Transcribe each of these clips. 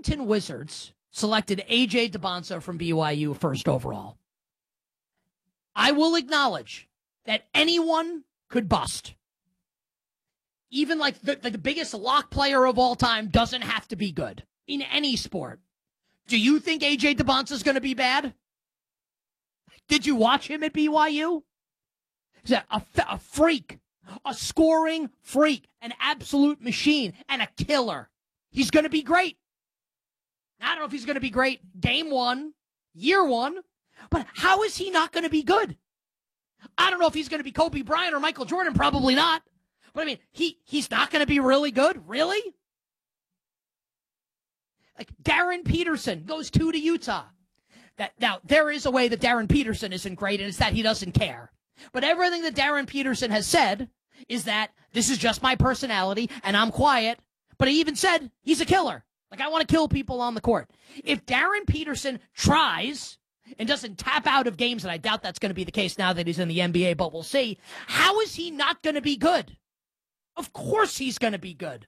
Washington Wizards selected A.J. Dybantsa from BYU first overall, I will acknowledge that anyone could bust. Even like the biggest lock player of all time doesn't have to be good in any sport. Do you think A.J. Dybantsa is going to be bad? Did you watch him at BYU? He's a freak, a scoring freak, an absolute machine, and a killer. He's going to be great. I don't know if he's going to be great game one, year one, but how is he not going to be good? I don't know if he's going to be Kobe Bryant or Michael Jordan. Probably not. But I mean, he's not going to be really good? Really? Like Darren Peterson goes to Utah. Now, there is a way that Darren Peterson isn't great, and it's that he doesn't care. But everything that Darren Peterson has said is that this is just my personality, and I'm quiet. But he even said he's a killer. Like, I want to kill people on the court. If Darren Peterson tries and doesn't tap out of games, and I doubt that's going to be the case now that he's in the NBA, but we'll see, how is he not going to be good? Of course he's going to be good.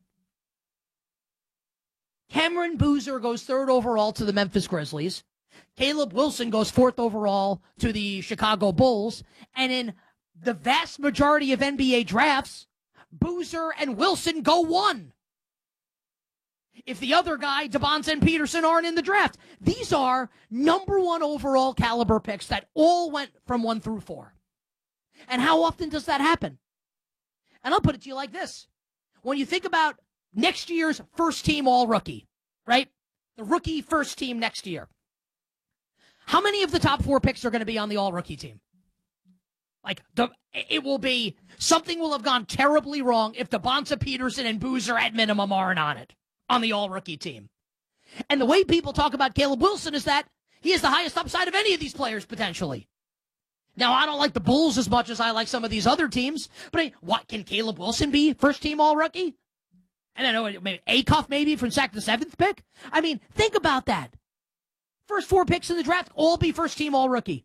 Cameron Boozer goes third overall to the Memphis Grizzlies. Caleb Wilson goes fourth overall to the Chicago Bulls. And in the vast majority of NBA drafts, Boozer and Wilson go one. If the other guy, Dybantsa and Peterson, aren't in the draft. These are number one overall caliber picks that all went from 1 through 4. And how often does that happen? And I'll put it to you like this. When you think about next year's first team all-rookie, right? The rookie first team next year. How many of the top 4 picks are going to be on the all-rookie team? Like, it will be, something will have gone terribly wrong if Dybantsa, Peterson, and Boozer at minimum aren't on it, on the all-rookie team. And the way people talk about Caleb Wilson is that he has the highest upside of any of these players, potentially. Now, I don't like the Bulls as much as I like some of these other teams, but what, can Caleb Wilson be first-team all-rookie? And I know maybe Acuff maybe from the 7th pick? I mean, think about that. First 4 picks in the draft, all be first-team all-rookie.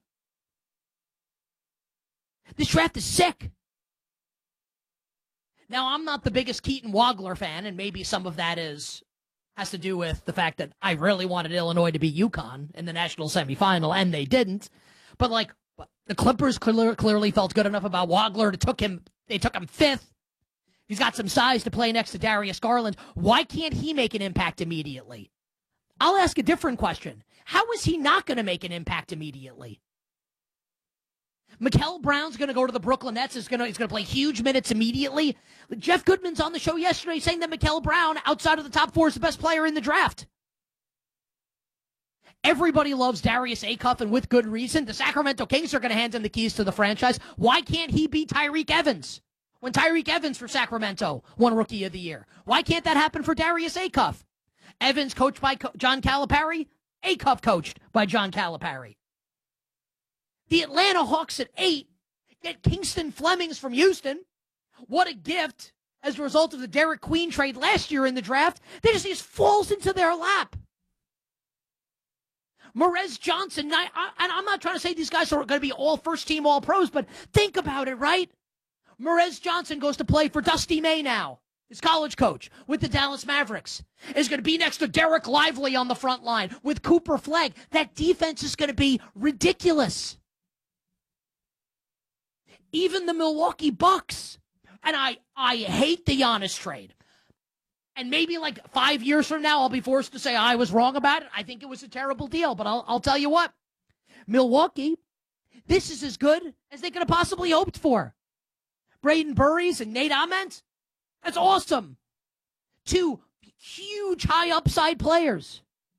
This draft is sick. Now, I'm not the biggest Keaton Wagler fan, and maybe some of that has to do with the fact that I really wanted Illinois to beat UConn in the national semifinal, and they didn't. But, like, the Clippers clearly felt good enough about Wagler. They took him 5th. He's got some size to play next to Darius Garland. Why can't he make an impact immediately? I'll ask a different question. How is he not going to make an impact immediately? Mikal Brown's going to go to the Brooklyn Nets. He's going to play huge minutes immediately. Jeff Goodman's on the show yesterday saying that Mikal Brown, outside of the top 4, is the best player in the draft. Everybody loves Darius Acuff, and with good reason. The Sacramento Kings are going to hand him the keys to the franchise. Why can't he be Tyreke Evans when Tyreke Evans for Sacramento won Rookie of the Year? Why can't that happen for Darius Acuff? Evans coached by John Calipari. Acuff coached by John Calipari. The Atlanta Hawks at 8 get Kingston Flemings from Houston. What a gift as a result of the Derek Queen trade last year in the draft. He just falls into their lap. Morez Johnson, and I'm not trying to say these guys are going to be all first-team All-Pros, but think about it, right? Morez Johnson goes to play for Dusty May now, his college coach, with the Dallas Mavericks. Is going to be next to Derek Lively on the front line with Cooper Flagg. That defense is going to be ridiculous. Even the Milwaukee Bucks, and I hate the Giannis trade. And maybe like 5 years from now, I'll be forced to say I was wrong about it. I think it was a terrible deal, but I'll tell you what. Milwaukee, this is as good as they could have possibly hoped for. Braden Burries and Nate Ament, that's awesome. 2 huge high upside players.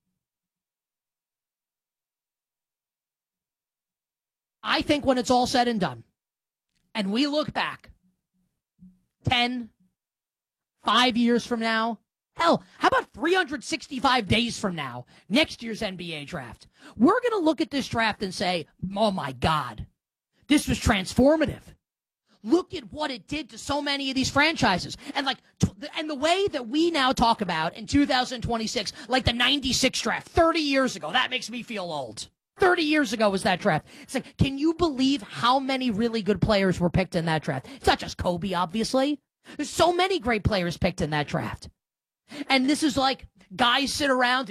I think when it's all said and done, and we look back 10, 5 years from now, hell, how about 365 days from now, next year's NBA draft? We're going to look at this draft and say, oh my God, this was transformative. Look at what it did to so many of these franchises. And and the way that we now talk about in 2026, like the 96 draft, 30 years ago, that makes me feel old. 30 years ago was that draft. It's like, can you believe how many really good players were picked in that draft? It's not just Kobe, obviously. There's so many great players picked in that draft. And this is like guys sit around